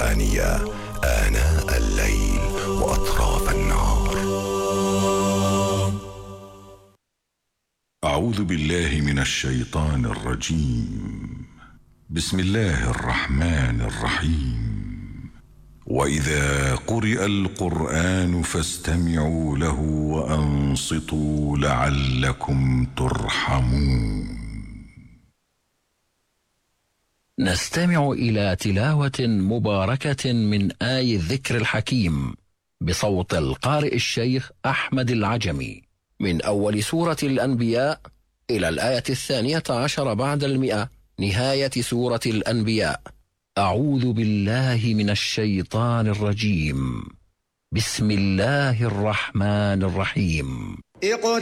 القرآنية آناء الليل وأطراف النهار. أعوذ بالله من الشيطان الرجيم. بسم الله الرحمن الرحيم. وإذا قرئ القرآن فاستمعوا له وأنصتوا لعلكم ترحمون. نستمع إلى تلاوة مباركة من آي الذكر الحكيم بصوت القارئ الشيخ أحمد العجمي من أول سورة الأنبياء إلى الآية 12 بعد 100 نهاية سورة الأنبياء. أعوذ بالله من الشيطان الرجيم. بسم الله الرحمن الرحيم.